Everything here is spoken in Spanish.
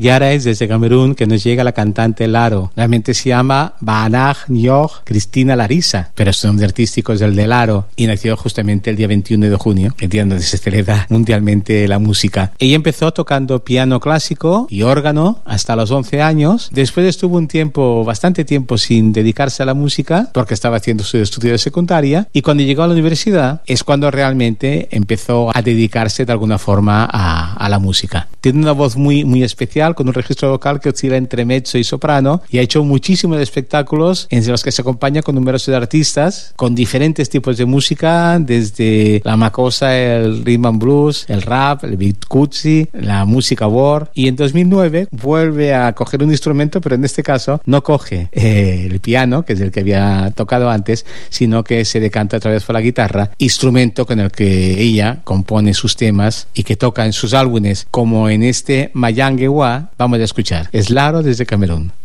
Y ahora es desde Camerún que nos llega la cantante Laro. Realmente se llama Banag Nyog Cristina Larissa, pero su nombre artístico es el de Laro y nació justamente el día 21 de junio, el día donde se celebra mundialmente la música. Ella empezó tocando piano clásico y órgano hasta los 11 años. Después estuvo bastante tiempo sin dedicarse a la música porque estaba haciendo su estudio de secundaria, y cuando llegó a la universidad es cuando realmente empezó a dedicarse de alguna forma a la música. Tiene una voz muy, muy especial, con un registro vocal que oscila entre mezzo y soprano, y ha hecho muchísimos espectáculos en los que se acompaña con numerosos artistas con diferentes tipos de música, desde la makossa, el rhythm and blues, el rap, el beat kutsi, la música war. Y en 2009 vuelve a coger un instrumento, pero en este caso no coge el piano, que es el que había tocado antes, sino que se decanta otra vez por la guitarra, instrumento con el que ella compone sus temas y que toca en sus álbumes, como en este Mayangewa. Vamos a escuchar. Es Laro desde Camerún.